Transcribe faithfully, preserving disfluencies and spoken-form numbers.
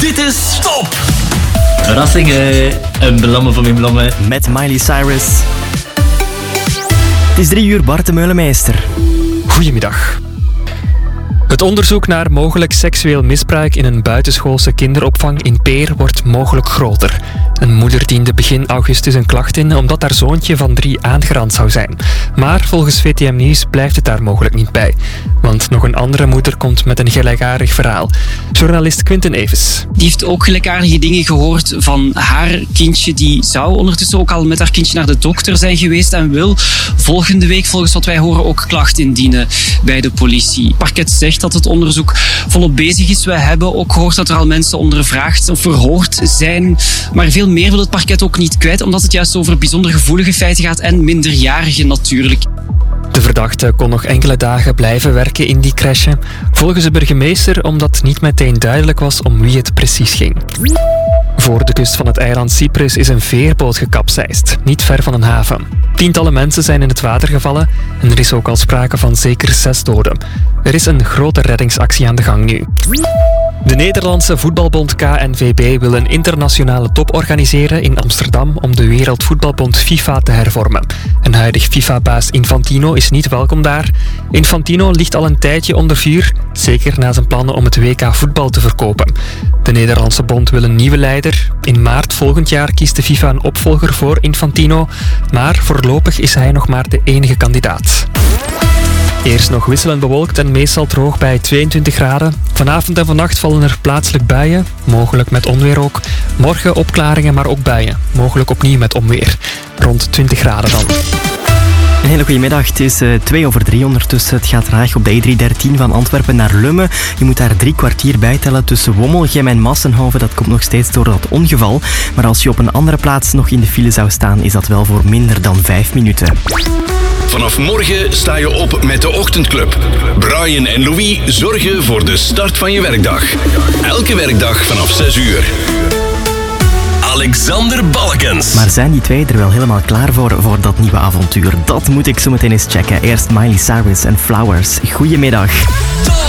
Dit is Top! Verrassingen en blommen voor mijn blommen. Met Miley Cyrus. Het is drie uur, Bart de Meulemeester. Goedemiddag. Het onderzoek naar mogelijk seksueel misbruik in een buitenschoolse kinderopvang in Peer wordt mogelijk groter. Een moeder diende begin augustus een klacht in omdat haar zoontje van drie aangerand zou zijn. Maar volgens V T M Nieuws blijft het daar mogelijk niet bij. Want nog een andere moeder komt met een gelijkaardig verhaal. Journalist Quinten Evers. Die heeft ook gelijkaardige dingen gehoord van haar kindje. Die zou ondertussen ook al met haar kindje naar de dokter zijn geweest en wil volgende week, volgens wat wij horen, ook klacht indienen bij de politie. Het parket zegt dat het onderzoek volop bezig is. Wij hebben ook gehoord dat er al mensen ondervraagd of verhoord zijn. Maar veel meer wil het parket ook niet kwijt, omdat het juist over bijzonder gevoelige feiten gaat en minderjarigen natuurlijk. De verdachte kon nog enkele dagen blijven werken in die crèche. Volgens de burgemeester omdat niet meteen duidelijk was om wie het precies ging. Voor de kust van het eiland Cyprus is een veerboot gekapseist, niet ver van een haven. Tientallen mensen zijn in het water gevallen en er is ook al sprake van zeker zes doden. Er is een grote reddingsactie aan de gang nu. De Nederlandse voetbalbond K N V B wil een internationale top organiseren in Amsterdam om de Wereldvoetbalbond FIFA te hervormen. En huidig FIFA-baas Infantino is niet welkom daar. Infantino ligt al een tijdje onder vuur, zeker na zijn plannen om het W K voetbal te verkopen. De Nederlandse bond wil een nieuwe leider. In maart volgend jaar kiest de FIFA een opvolger voor Infantino, maar voorlopig is hij nog maar de enige kandidaat. Eerst nog wisselend bewolkt en meestal droog bij tweeëntwintig graden. Vanavond en vannacht vallen er plaatselijk buien, mogelijk met onweer ook. Morgen opklaringen, maar ook buien, mogelijk opnieuw met onweer. Rond twintig graden dan. Een hele goede middag. Het is uh, twee over drie ondertussen. Het gaat traag op de E driehonderddertien van Antwerpen naar Lummen. Je moet daar drie kwartier bijtellen tussen Wommelgem en Massenhoven. Dat komt nog steeds door dat ongeval. Maar als je op een andere plaats nog in de file zou staan, is dat wel voor minder dan vijf minuten. Vanaf morgen sta je op met de Ochtendclub. Brian en Louis zorgen voor de start van je werkdag. Elke werkdag vanaf zes uur. Alexander Balkens. Maar zijn die twee er wel helemaal klaar voor, voor dat nieuwe avontuur? Dat moet ik zo meteen eens checken. Eerst Miley Cyrus en Flowers. Goedemiddag.